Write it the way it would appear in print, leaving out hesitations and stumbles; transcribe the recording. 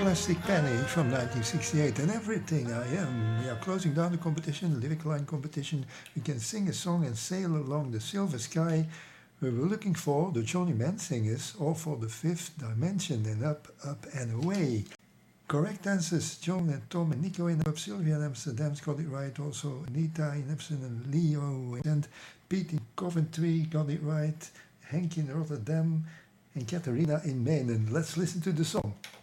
Plastic Penny from 1968 and Everything I Am. We are closing down the competition, the lyric line competition. We can sing a song and sail along the silver sky. We were looking for the Johnny Man singers or for the fifth dimension and up, up and away. Correct answers, John and Tom and Nico in Up, Sylvia in Amsterdam got it right, also Anita in Epsom and Leo and Pete in Coventry got it right, Henk in Rotterdam and Katharina in Maine. And let's listen to the song.